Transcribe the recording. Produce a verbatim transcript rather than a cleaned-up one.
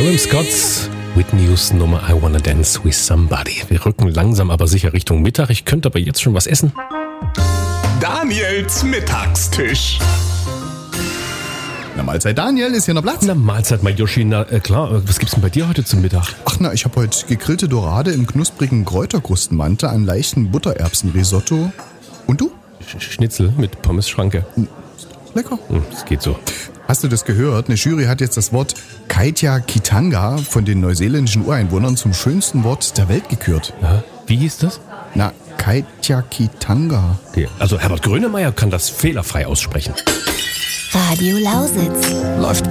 Aaron Scott's Whitney Houston Nummer I Wanna Dance With Somebody. Wir rücken langsam aber sicher Richtung Mittag. Ich könnte aber jetzt schon was essen. Daniels Mittagstisch. Na, Mahlzeit Daniel, ist hier noch Platz? Na, Mahlzeit, mein Yoshi. Na, äh, klar, was gibt's denn bei dir heute zum Mittag? Ach na, ich habe heute gegrillte Dorade im knusprigen Kräuterkrustenmante, einen leichten Buttererbsenrisotto. Und du? Schnitzel mit Pommes-Schranke. Lecker. Hm, das geht so. Hast du das gehört? Eine Jury hat jetzt das Wort Kaitiakitanga von den neuseeländischen Ureinwohnern zum schönsten Wort der Welt gekürt. Ja, wie hieß das? Na, Kaitiakitanga. Okay. Also Herbert Grönemeyer kann das fehlerfrei aussprechen. Radio Lausitz. Läuft